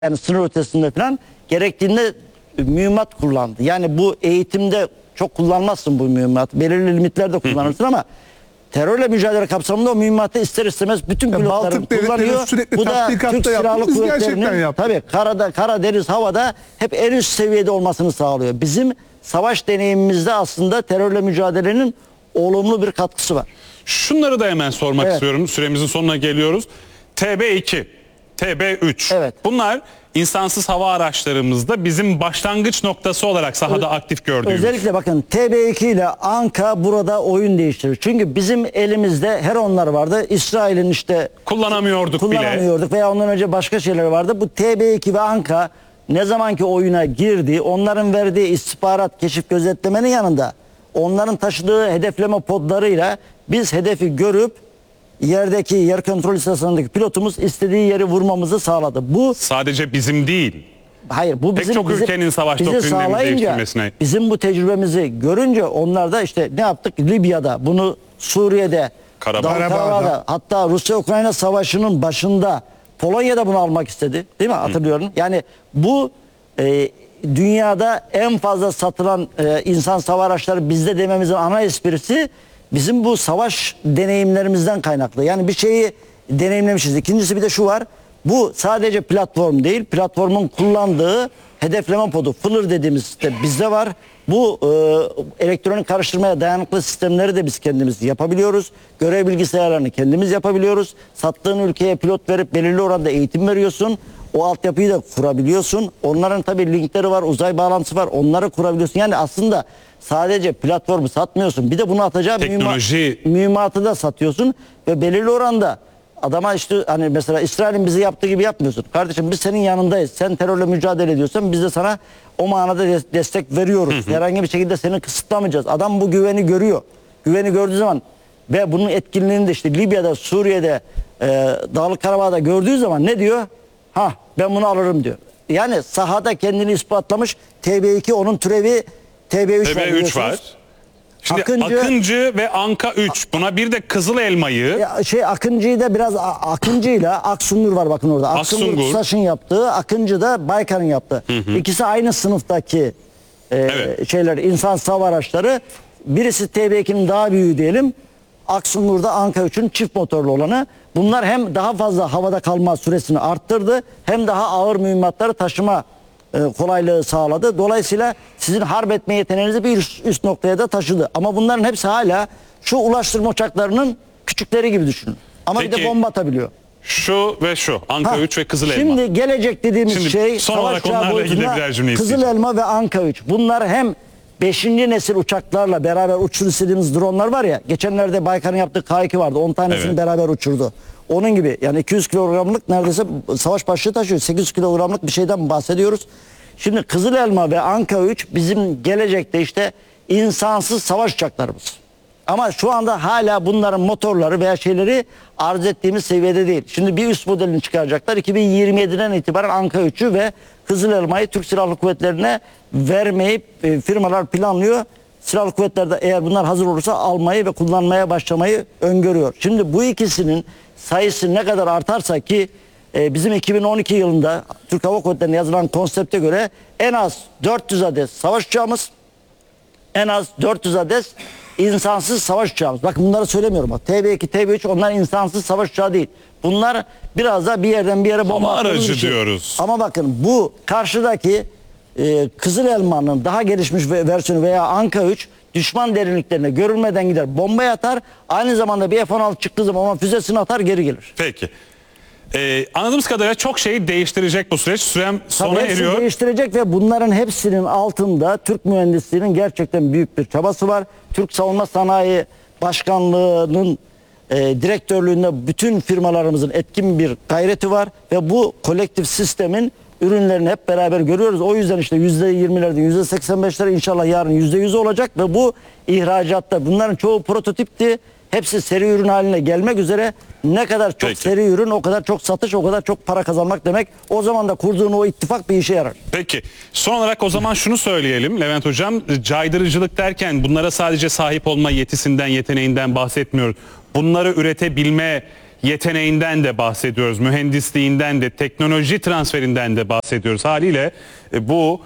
yani sınır ötesinde falan gerektiğinde mühimmat kullandı. Yani bu eğitimde çok kullanmazsın bu mühimmatı. Belirli limitlerde kullanırsın ama terörle mücadele kapsamında o mühimmatı ister istemez bütün pilotların kullanıyor. Bu da Türk Silahlı Kuvvetleri'nin tabii karada, kara, deniz, havada hep en üst seviyede olmasını sağlıyor. Bizim savaş deneyimimizde aslında terörle mücadelenin olumlu bir katkısı var. Şunları da hemen sormak istiyorum. Süremizin sonuna geliyoruz. TB2, TB3. Evet. Bunlar insansız hava araçlarımızda bizim başlangıç noktası olarak sahada aktif gördüğümüz. Özellikle bakın TB2 ile Anka burada oyun değiştirir. Çünkü bizim elimizde Heronlar vardı. İsrail'in işte kullanamıyorduk bile. Veya ondan önce başka şeyler vardı. Bu TB2 ve Anka ne zamanki oyuna girdi, onların verdiği istihbarat, keşif, gözetlemenin yanında onların taşıdığı hedefleme podlarıyla biz hedefi görüp yerdeki yer kontrol istasyonundaki pilotumuz istediği yeri vurmamızı sağladı. Bu sadece bizim değil. Hayır, bu pek çok ülkenin savaş doktrinlerini değiştirmesine. Bizim bu tecrübemizi görünce onlar da işte ne yaptık? Libya'da, bunu Suriye'de, Karabağ'da, hatta Rusya-Ukrayna savaşının başında Polonya'da bunu almak istedi. Değil mi? Hatırlıyorum. Yani bu dünyada en fazla satılan insan hava araçları bizde dememizin ana esprisi bizim bu savaş deneyimlerimizden kaynaklı. Yani bir şeyi deneyimlemişiz. İkincisi bir de şu var. Bu sadece platform değil. Platformun kullandığı hedefleme podu, FLIR dediğimiz de bizde var. Bu elektronik karıştırmaya dayanıklı sistemleri de biz kendimiz yapabiliyoruz. Görev bilgisayarlarını kendimiz yapabiliyoruz. Sattığın ülkeye pilot verip belirli oranda eğitim veriyorsun. O altyapıyı da kurabiliyorsun. Onların tabii linkleri var, uzay bağlantısı var. Onları kurabiliyorsun. Yani aslında sadece platformu satmıyorsun. Bir de bunu atacağın mühimmatı da satıyorsun. Ve belirli oranda adama işte hani mesela İsrail'in bizi yaptığı gibi yapmıyorsun. Kardeşim biz senin yanındayız. Sen terörle mücadele ediyorsan biz de sana o manada destek veriyoruz. Herhangi bir şekilde seni kısıtlamayacağız. Adam bu güveni görüyor. Güveni gördüğü zaman ve bunun etkinliğini de işte Libya'da, Suriye'de, Dağlık Karabağ'da gördüğü zaman ne diyor? Ha, ben bunu alırım diyor. Yani sahada kendini ispatlamış. TB2 onun türevi, TB3 var. Şimdi Akıncı ve Anka 3. Buna bir de Kızıl Elma'yı. Akıncı'yı da biraz Akıncı'yla Aksungur var bakın orada. Aksungur TUSAŞ'ın yaptığı, Akıncı da Baykar'ın yaptığı. İkisi aynı sınıftaki şeyler, insansız hava araçları. Birisi TB2'nin daha büyüğü diyelim. Aksungur'da Anka 3'ün çift motorlu olanı. Bunlar hem daha fazla havada kalma süresini arttırdı, hem daha ağır mühimmatları taşıma kolaylığı sağladı. Dolayısıyla sizin harp etme yeteneğinizi bir üst noktaya da taşıdı. Ama bunların hepsi hala şu ulaştırma uçaklarının küçükleri gibi düşünün. Ama peki, bir de bomba atabiliyor. Şu ve şu. Anka 3 ve Kızıl Elma. Şimdi gelecek dediğimiz şey son olarak onlarla ilgili birer cümle Kızıl Elma ve Anka 3. Bunlar hem 5. nesil uçaklarla beraber uçur istediğimiz dronlar var ya. Geçenlerde Baykar'ın yaptığı K2 vardı. 10 tanesini beraber uçurdu. Onun gibi yani 200 kilogramlık neredeyse savaş başlığı taşıyor. 800 kilogramlık bir şeyden bahsediyoruz. Şimdi Kızıl Elma ve Anka 3 bizim gelecekte işte insansız savaş uçaklarımız. Ama şu anda hala bunların motorları veya şeyleri arz ettiğimiz seviyede değil. Şimdi bir üst modelini çıkaracaklar. 2027'den itibaren Anka 3'ü ve Kızıl Elma'yı Türk Silahlı Kuvvetleri'ne vermeyi firmalar planlıyor. Silahlı Kuvvetler de eğer bunlar hazır olursa almayı ve kullanmaya başlamayı öngörüyor. Şimdi bu ikisinin sayısı ne kadar artarsa ki bizim 2012 yılında Türk Hava Kuvvetleri'ne yazılan konsepte göre en az 400 adet savaş uçağımız, en az 400 adet insansız savaş uçağımız. Bakın bunları söylemiyorum. TB2, TB3 onlar insansız savaş uçağı değil. Bunlar biraz da bir yerden bir yere bomba aracı diyoruz. Ama bakın bu karşıdaki Kızıl Elma'nın daha gelişmiş versiyonu veya Anka 3 düşman derinliklerine görülmeden gider bombayı atar. Aynı zamanda bir F-16 çıktığı zaman füzesini atar geri gelir. Peki. Anladığımız kadarıyla çok şeyi değiştirecek bu süreç. Sürem sona eriyor. Değiştirecek ve bunların hepsinin altında Türk mühendisliğinin gerçekten büyük bir çabası var. Türk Savunma Sanayi Başkanlığı'nın direktörlüğünde bütün firmalarımızın etkin bir gayreti var ve bu kolektif sistemin ürünlerini hep beraber görüyoruz. O yüzden işte %20'lerde, %85'lere inşallah yarın %100 olacak ve bu ihracatta bunların çoğu prototipti. Hepsi seri ürün haline gelmek üzere. Ne kadar çok seri ürün o kadar çok satış, o kadar çok para kazanmak demek. O zaman da kurduğun o ittifak bir işe yarar. Peki. Son olarak o zaman şunu söyleyelim Levent Hocam. Caydırıcılık derken bunlara sadece sahip olma yetisinden, yeteneğinden bahsetmiyoruz. Bunları üretebilme yeteneğinden de bahsediyoruz, mühendisliğinden de, teknoloji transferinden de bahsediyoruz. Haliyle bu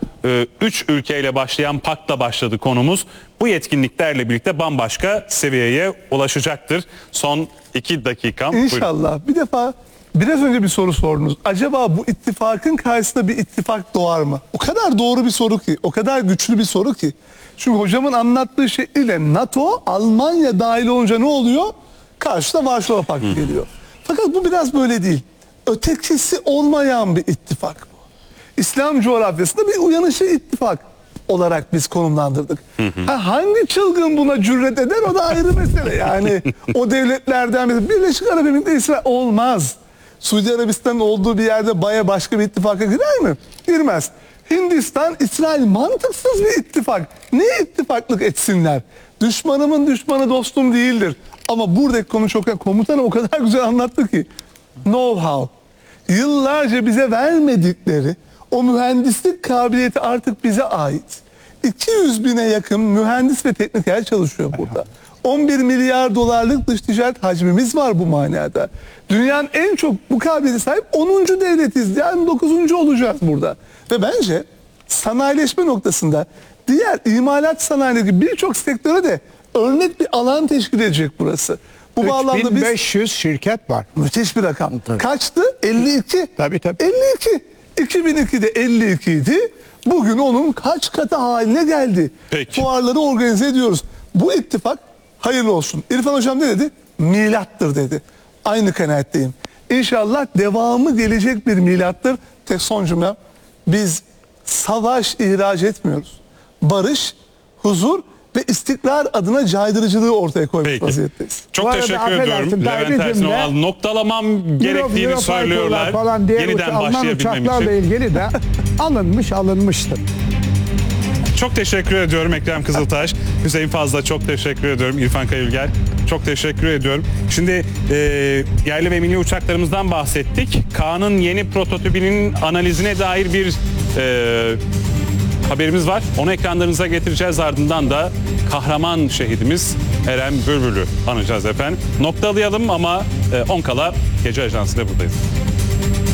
3 ülkeyle başlayan paktla başladı konumuz. Bu yetkinliklerle birlikte bambaşka seviyeye ulaşacaktır. Son 2 dakikam. İnşallah. Buyurun. Bir defa biraz önce bir soru sordunuz. Acaba bu ittifakın karşısında bir ittifak doğar mı? O kadar doğru bir soru ki, o kadar güçlü bir soru ki. Çünkü hocamın anlattığı şey ile NATO, Almanya dahil olunca ne oluyor? Karşıda Varşova Paktı geliyor. Fakat bu biraz böyle değil. Ötekisi olmayan bir ittifak bu. İslam coğrafyasında bir uyanışı ittifak olarak biz konumlandırdık. Hangi çılgın buna cüret eder o da ayrı mesele. Yani o devletlerden biri, Birleşik Arap Emirlikleri, İsrail olmaz. Suudi Arabistan'ın olduğu bir yerde başka bir ittifaka girer mi? Girmez. Hindistan, İsrail mantıksız bir ittifak. Ne ittifaklık etsinler? Düşmanımın düşmanı dostum değildir. Ama buradaki konu çok, komutanım o kadar güzel anlattı ki. Know-how. Yıllarca bize vermedikleri o mühendislik kabiliyeti artık bize ait. 200 bine yakın mühendis ve tekniker çalışıyor burada. 11 milyar dolarlık dış ticaret hacmimiz var bu manada. Dünyanın en çok bu kabiliyete sahip 10. devletiz. Yani 9. olacağız burada. Ve bence sanayileşme noktasında diğer imalat sanayi gibi birçok sektöre de örnek bir alan teşkil edecek burası. Bu bağlamda biz 3500 şirket var. müthiş bir rakam. Tabii. Kaçtı? 52. Tabii. 52. 2002'de 52 idi. Bugün onun kaç katı haline geldi. Peki. Fuarları organize ediyoruz. Bu ittifak hayırlı olsun. İrfan Hocam ne dedi? Milattır dedi. Aynı kanaatteyim. İnşallah devamı gelecek bir milattır. Tek son cümlem. Biz savaş ihraç etmiyoruz. Barış, huzur ve istikrar adına caydırıcılığı ortaya koymuş Peki. vaziyetteyiz. Çok Bu arada teşekkür affedersin, ediyorum. Levent David'imle Ersinoğlu, noktalamam gerektiğini Eurofighter'lar söylüyorlar. falan diğer Yeniden Alman başlayabilmem uçaklarla için. ilgili de alınmıştır. Çok teşekkür ediyorum Ekrem Kızıltaş. Hüseyin Fazla çok teşekkür ediyorum. İrfan Kayülger çok teşekkür ediyorum. Şimdi yerli ve milli uçaklarımızdan bahsettik. Kaan'ın yeni prototipinin analizine dair bir haberimiz var. Onu ekranlarınıza getireceğiz. Ardından da kahraman şehidimiz Eren Bülbül'ü anacağız efendim. Noktalayalım ama 10 kala gece ajansıyla buradayız.